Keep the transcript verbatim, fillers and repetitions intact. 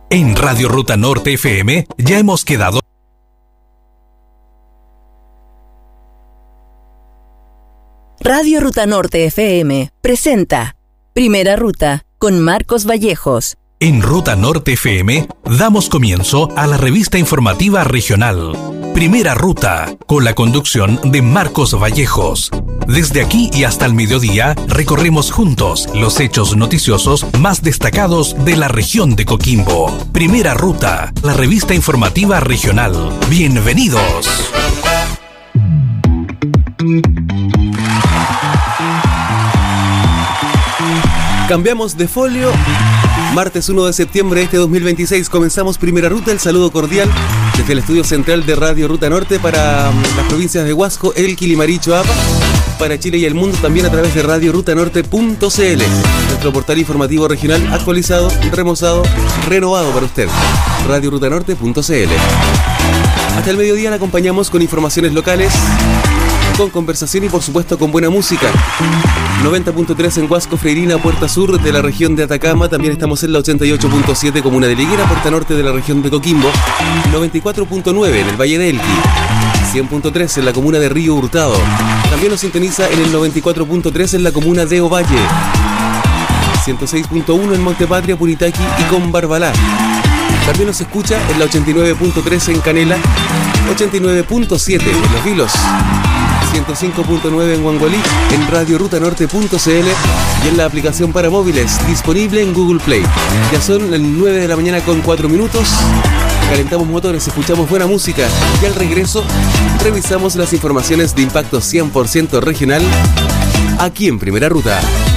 En Radio Ruta Norte F M ya hemos quedado. Radio Ruta Norte F M presenta Primera Ruta con Marcos Vallejos. En Ruta Norte F M damos comienzo a la revista informativa regional Primera Ruta, con la conducción de Marcos Vallejos. Desde aquí y hasta el mediodía recorremos juntos los hechos noticiosos más destacados de la región de Coquimbo. Primera Ruta, la revista informativa regional. Bienvenidos. Cambiamos de folio. Martes uno de septiembre de este dos mil veintiséis comenzamos Primera Ruta. El saludo cordial desde el estudio central de Radio Ruta Norte para las provincias de Huasco, Elqui, Limarí, Choapa, para Chile y el mundo también a través de radio ruta norte punto c l, nuestro portal informativo regional actualizado, remozado, renovado para usted. radio ruta norte punto c l. Hasta el mediodía la acompañamos con informaciones locales, con conversación y por supuesto con buena música. noventa punto tres en Huasco, Freirina, Puerta Sur de la región de Atacama. También estamos en la ochenta y ocho punto siete comuna de Liguera, Puerta Norte de la región de Coquimbo. noventa y cuatro punto nueve en el Valle de Elqui. cien punto tres en la comuna de Río Hurtado. También nos sintoniza en el noventa y cuatro punto tres en la comuna de Ovalle. ciento seis punto uno en Montepatria, Punitaqui y Combarbalá. También nos escucha en la ochenta y nueve punto tres en Canela, ochenta y nueve punto siete en Los Vilos, ciento cinco punto nueve en Huangualí, en radio ruta norte punto c l y en la aplicación para móviles disponible en Google Play. Ya son las nueve de la mañana con cuatro minutos. Calentamos motores, escuchamos buena música y al regreso revisamos las informaciones de impacto cien por ciento regional aquí en Primera Ruta.